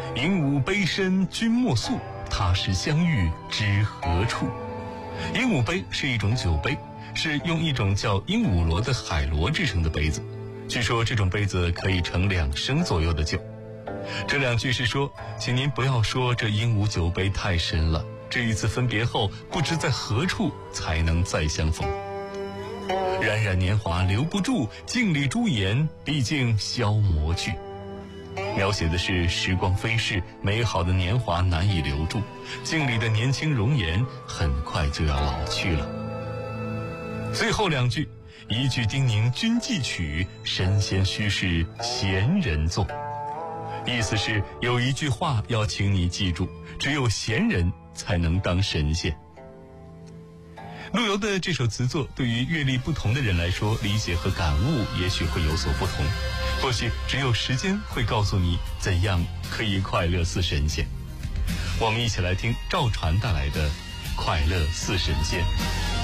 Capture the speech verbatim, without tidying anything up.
鹦鹉杯深君莫诉，他时相遇知何处。鹦鹉杯是一种酒杯，是用一种叫鹦鹉螺的海螺制成的杯子。据说这种杯子可以盛两升左右的酒。这两句是说，请您不要说这鹦鹉酒杯太深了，这一次分别后，不知在何处才能再相逢。冉冉年华留不住，镜里朱颜毕竟消磨去。描写的是时光飞逝，美好的年华难以留住，镜里的年轻容颜很快就要老去了。最后两句，一句叮咛君记取，神仙须是闲人做。意思是有一句话要请你记住，只有闲人才能当神仙。陆游的这首词作对于阅历不同的人来说，理解和感悟也许会有所不同，或许只有时间会告诉你怎样可以快乐似神仙。我们一起来听赵传带来的快乐似神仙。